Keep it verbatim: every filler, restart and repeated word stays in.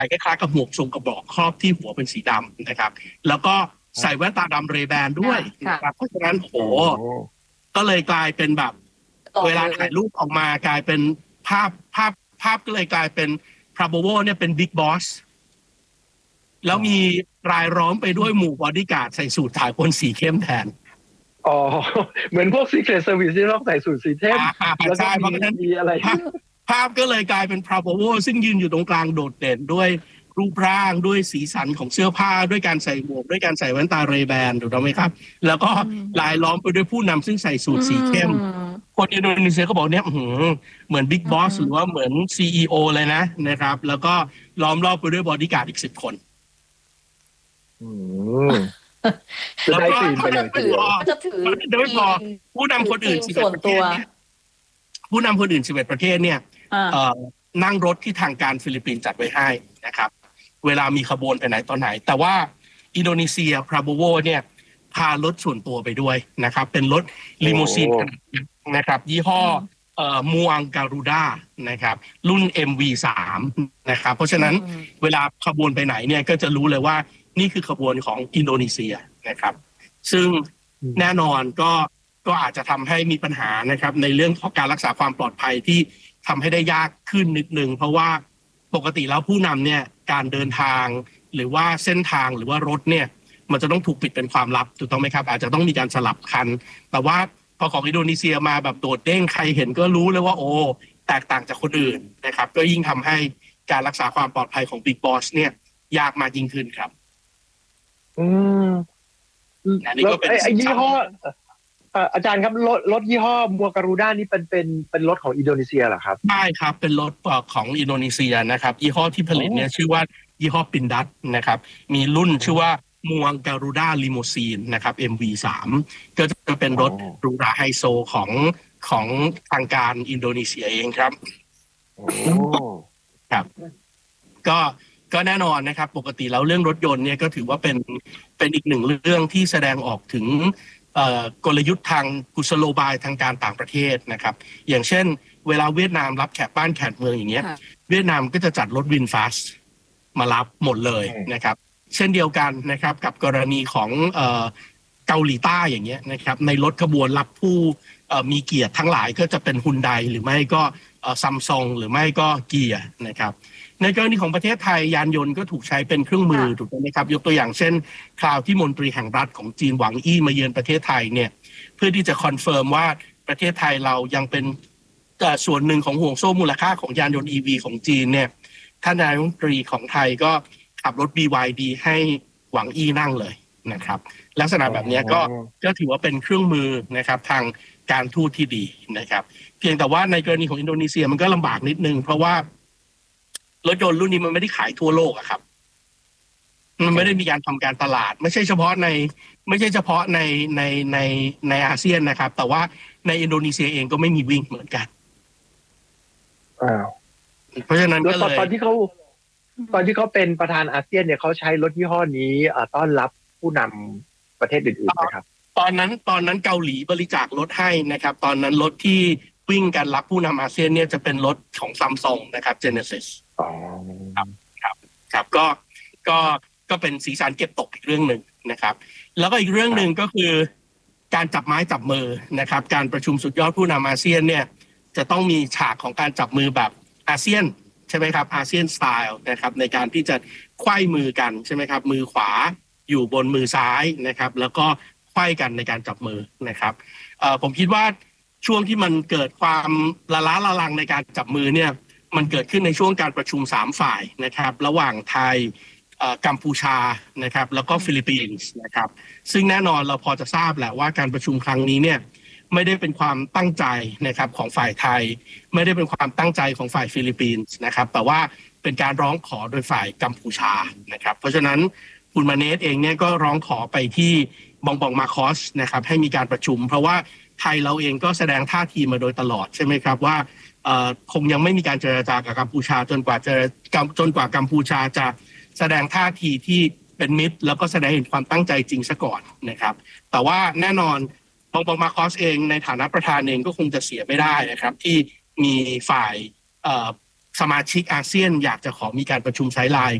คล้ายๆกับหมวกทรงกระบอกครอบที่หัวเป็นสีดำนะครับแล้วก็ใส่แว่นตาดำเรแบนด้วยนะครับเพราะฉะนั้นโอ้ก็เลยกลายเป็นแบบเวลาถ่ายรูปออกมากลายเป็นภาพภาพภาพก็เลยกลายเป็นพราโบโวเนี่ยเป็นบิ๊กบอสแล้วมีรายล้อมไปด้วยหมู่บอดี้การ์ดใส่สูทถ่ายคนสีเข้มแทนอ๋อเหมือนพวก Secret Service ที่ต้องใส่สูทสีเข้มแล้วก็มีอะไรภาพก็เลยกลายเป็นพราโบโวซึ่งยืนอยู่ตรงกลางโดดเด่นด้วยรูปร่างด้วยสีสันของเสื้อผ้าด้วยการใส่หมวกด้วยการใส่แว่นตาเรแบนถูกต้องไหมครับแล้วก็ลายล้อมไปด้วยผู้นำซึ่งใส่สูทสีเข้มคนอินโดนีเซียเขาบอกเนี่ยเหมือนบิ๊กบอสหรือว่าเหมือน ซี อี โอ เลยนะนะครับแล้วก็ล้อมรอบไปด้วยบอดี้การ์ดอีกสิบคนแล้วก็จะถือจะถือโดยพอผู้นำคนอื่นสิบเอ็ดประเทศผู้นำคนอื่นสิบเอ็ดประเทศเนี่ยนั่งรถที่ทางการฟิลิปปินส์จัดไว้ให้นะครับเวลามีขบวนไปไหนตอนไหนแต่ว่าอินโดนีเซียพราโบโวเนี่ยพารถส่วนตัวไปด้วยนะครับเป็นรถลิมูซีนนะครับยี่ห้อมูอังการูด้านะครับรุ่น เอ็ม วี สาม นะครับเพราะฉะนั้นเวลาขบวนไปไหนเนี่ยก็จะรู้เลยว่านี่คือขบวนของอินโดนีเซียนะครับซึ่งแน่นอนก็ก็อาจจะทำให้มีปัญหานะครับในเรื่องของการรักษาความปลอดภัยที่ทำให้ได้ยากขึ้นนิดนึงเพราะว่าปกติแล้วผู้นำเนี่ยการเดินทางหรือว่าเส้นทางหรือว่ารถเนี่ยมันจะต้องถูกปิดเป็นความลับถูกต้องไหมครับอาจจะต้องมีการสลับคันแต่ว่าพอของอินโดนีเซียมาแบบโดดเด้งใครเห็นก็รู้เลยว่าโอ้แตกต่างจากคนอื่นนะครับก็ยิ่งทำให้การรักษาความปลอดภัยของ Big Boss เนี่ยยากมากยิ่งขึ้นครับอืมแล้วไอ้ยี่ห้ออาจารย์ครับรถรถยี่ห้อมัวการูด้านี่เป็นเป็นเป็นรถของอินโดนีเซียเหรอครับใช่ครับเป็นรถของอินโดนีเซียนะครับยี่ห้อที่ผลิตเนี่ยชื่อว่ายี่ห้อปินดัตนะครับมีรุ่นชื่อว่ามัวการูด้าลิโมซีนนะครับ เอ็ม วี สาม ก็จะเป็นรถหรูหราไฮโซของของทางการอินโดนีเซียเองครับครับก็ก็แน่นอนนะครับปกติแล้วเรื่องรถยนต์เนี่ยก็ถือว่าเป็นเป็นอีกหนึ่งเรื่องที่แสดงออกถึงกลยุทธ์ทางกุศโลบายทางการต่างประเทศนะครับอย่างเช่นเวลาเวียดนามรับแขกบ้านแขกเมืองอย่างเงี้ยเวียดนามก็จะจัดรถวินฟาสมารับหมดเลยนะครับเช่นเดียวกันนะครับกับกรณีของเกาหลีใต้อย่างเงี้ยนะครับในรถขบวนรับผู้มีเกียรติทั้งหลายก็จะเป็นฮุนไดหรือไม่ก็ซัมซุงหรือไม่ก็เกียร์นะครับในกรณีของประเทศไทยยานยนต์ก็ถูกใช้เป็นเครื่องมือถูกไหมครับยกตัวอย่างเช่นคราวที่มนตรีแห่งรัฐของจีนหวังอี้มาเยือนประเทศไทยเนี่ยเพื่อที่จะคอนเฟิร์มว่าประเทศไทยเรายังเป็นส่วนหนึ่งของห่วงโซ่มูลค่าของยานยนต์ อี วี ของจีนเนี่ยท่านนายกรัฐมนตรีของไทยก็ขับรถ บี วาย ดี ให้หวังอี้นั่งเลยนะครับลักษณะแบบนี้ก็ก็ถือว่าเป็นเครื่องมือนะครับทางการทูตที่ดีนะครับเพียงแต่ว่าในกรณีของอินโดนีเซียมันก็ลำบากนิดนึงเพราะว่ารถยนต์รุ่นนี้มันไม่ได้ขายทั่วโลกอะครับมันไม่ได้มีการทำการตลาดไม่ใช่เฉพาะในไม่ใช่เฉพาะในในในในอาเซียนนะครับแต่ว่าในอินโดนีเซียเองก็ไม่มีวิ่งเหมือนกันอ้าวเพราะฉะนั้นก็เลยตอนที่เขาตอนที่เขาเป็นประธานอาเซียนเนี่ยเขาใช้รถยี่ห้อนี้ต้อนรับผู้นำประเทศอื่นๆนะครับตอนนั้นตอนนั้นเกาหลีบริจาครถให้นะครับตอนนั้นรถที่วิ่งกันรับผู้นำอาเซียนเนี่ยจะเป็นรถของซัมซุงนะครับ Genesis อ๋อครับครับครับก็ก็ก็เป็นสีสันเก็บตกอีกเรื่องหนึ่งนะครับแล้วก็อีกเรื่องหนึ่งก็คือการจับไม้จับมือนะครับการประชุมสุดยอดผู้นำอาเซียนเนี่ยจะต้องมีฉากของการจับมือแบบอาเซียนใช่ไหมครับอาเซียนสไตล์นะครับในการที่จะไขว้มือกันใช่ไหมครับมือขวาอยู่บนมือซ้ายนะครับแล้วก็ไขว้กันในการจับมือนะครับเอ่อผมคิดว่าช่วงที่มันเกิดความละล้าละลังในการจับมือเนี่ยมันเกิดขึ้นในช่วงการประชุมสามฝ่ายนะครับระหว่างไทยกัมพูชานะครับแล้วก็ฟิลิปปินส์นะครับซึ่งแน่นอนเราพอจะทราบแหละว่าการประชุมครั้งนี้เนี่ยไม่ได้เป็นความตั้งใจนะครับของฝ่ายไทยไม่ได้เป็นความตั้งใจของฝ่ายฟิลิปปินส์นะครับแต่ว่าเป็นการร้องขอโดยฝ่ายกัมพูชานะครับเพราะฉะนั้นคุณมาเนสเองเนี่ยก็ร้องขอไปที่บองบองมาคอสนะครับให้มีการประชุมเพราะว่าไทยเราเองก็แสดงท่าทีมาโดยตลอดใช่ไหมครับว่าคงยังไม่มีการเจรจากับกัมพูชาจนกว่าจะจนกว่ากัมพูชาจะแสดงท่าทีที่เป็นมิตรแล้วก็แสดงเห็นความตั้งใจจริงซะก่อนนะครับแต่ว่าแน่นอนบองบองมาคอสเองในฐานะประธานเองก็คงจะเสียไม่ได้นะครับที่มีฝ่ายสมาชิกอาเซียนอยากจะขอมีการประชุมไซด์ไลน์